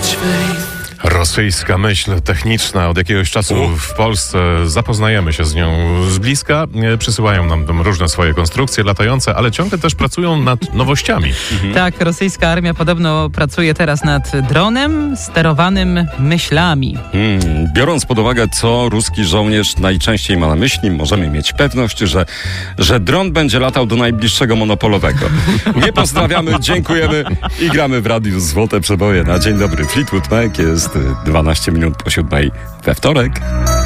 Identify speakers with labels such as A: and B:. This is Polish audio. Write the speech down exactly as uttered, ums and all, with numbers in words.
A: Rosyjska myśl techniczna od jakiegoś czasu w Polsce. Zapoznajemy się z nią z bliska. Przysyłają nam tam różne swoje konstrukcje latające, ale ciągle też pracują nad nowościami.
B: Mhm. Tak, rosyjska armia podobno pracuje teraz nad dronem sterowanym myślami.
C: Hmm, biorąc pod uwagę, co ruski żołnierz najczęściej ma na myśli, możemy mieć pewność, że, że dron będzie latał do najbliższego monopolowego. Nie pozdrawiamy, dziękujemy i gramy w radiu Złote Przeboje. Na dzień dobry, Fleetwood Mac, jest dwanaście minut po siódmej we wtorek.